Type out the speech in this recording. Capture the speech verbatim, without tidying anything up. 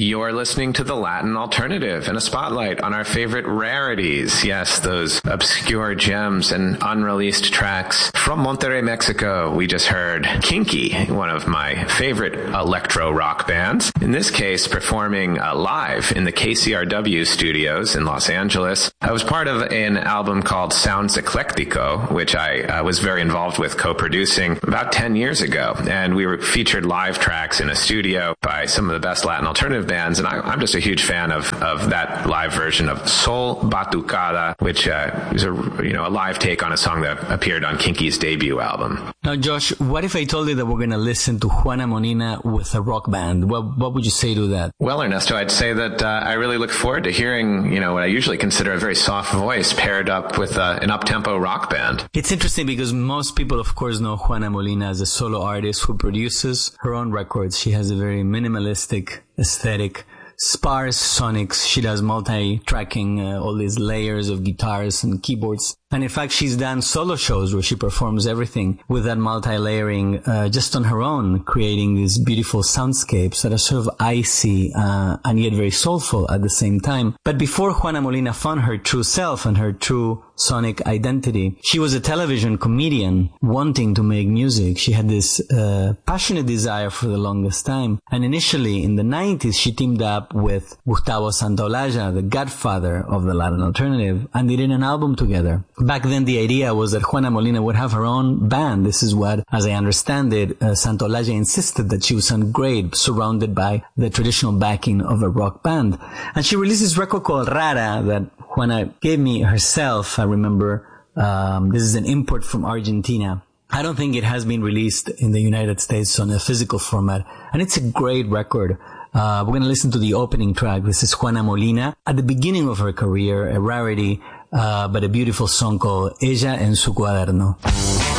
You're listening to The Latin Alternative and a spotlight on our favorite rarities. Yes, those obscure gems and unreleased tracks. From Monterrey, Mexico, we just heard Kinky, one of my favorite electro rock bands. In this case, performing uh, live in the K C R W studios in Los Angeles. I was part of an album called Sounds Eclectico, which I uh, was very involved with co-producing about ten years ago. And we were featured live tracks in a studio by some of the best Latin alternative bands, and I, I'm just a huge fan of, of that live version of Sol Batucada, which uh, is a you know a live take on a song that appeared on Kinky's debut album. Now, Josh, what if I told you that we're going to listen to Juana Molina with a rock band? What what would you say to that? Well, Ernesto, I'd say that uh, I really look forward to hearing you know what I usually consider a very soft voice paired up with uh, an up-tempo rock band. It's interesting because most people, of course, know Juana Molina as a solo artist who produces her own records. She has a very minimalistic aesthetic, sparse sonics. She does multi-tracking, uh, all these layers of guitars and keyboards. And in fact, she's done solo shows where she performs everything with that multi-layering uh, just on her own, creating these beautiful soundscapes that are sort of icy uh, and yet very soulful at the same time. But before Juana Molina found her true self and her true sonic identity, she was a television comedian wanting to make music. She had this uh, passionate desire for the longest time. And initially, in the nineties, she teamed up with Gustavo Santaolalla, the godfather of the Latin alternative, and they did an album together. Back then, the idea was that Juana Molina would have her own band. This is what, as I understand it, uh, Santaolalla insisted that she would sound great, surrounded by the traditional backing of a rock band. And she released this record called Rara that Juana gave me herself. I remember um, this is an import from Argentina. I don't think it has been released in the United States on a physical format. And it's a great record. Uh, we're going to listen to the opening track. This is Juana Molina at the beginning of her career, a rarity, uh, but a beautiful song called Ella en su cuaderno.